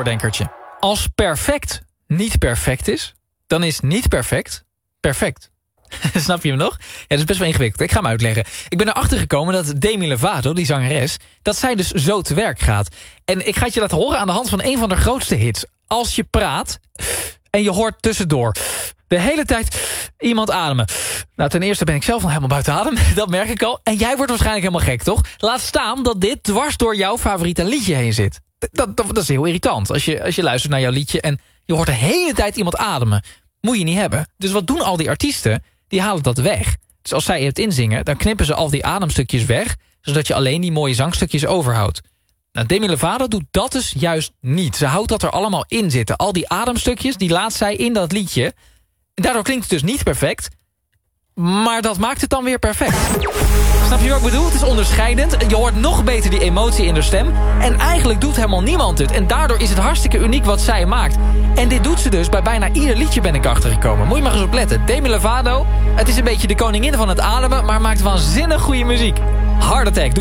doordenkertje. Als perfect niet perfect is, dan is niet perfect perfect. Snap je hem nog? Ja, dat is best wel ingewikkeld. Ik ga hem uitleggen. Ik ben erachter gekomen dat Demi Lovato, die zangeres, dat zij dus zo te werk gaat. En ik ga het je laten horen aan de hand van een van de grootste hits. Als je praat en je hoort tussendoor de hele tijd iemand ademen. Nou, ten eerste ben ik zelf nog helemaal buiten adem. Dat merk ik al. En jij wordt waarschijnlijk helemaal gek, toch? Laat staan dat dit dwars door jouw favoriete liedje heen zit. Dat is heel irritant. Als je luistert naar jouw liedje en je hoort de hele tijd iemand ademen. Moet je niet hebben. Dus wat doen al die artiesten? Die halen dat weg. Dus als zij het inzingen, dan knippen ze al die ademstukjes weg, zodat je alleen die mooie zangstukjes overhoudt. Nou, Demi Lovato doet dat dus juist niet. Ze houdt dat er allemaal in zitten. Al die ademstukjes, die laat zij in dat liedje. En daardoor klinkt het dus niet perfect, maar dat maakt het dan weer perfect. Snap je wat ik bedoel? Het is onderscheidend. Je hoort nog beter die emotie in de stem. En eigenlijk doet helemaal niemand het. En daardoor is het hartstikke uniek wat zij maakt. En dit doet ze dus bij bijna ieder liedje, ben ik achtergekomen. Moet je maar eens opletten. Demi Lovato, het is een beetje de koningin van het ademen, maar maakt waanzinnig goede muziek. Heart Attack.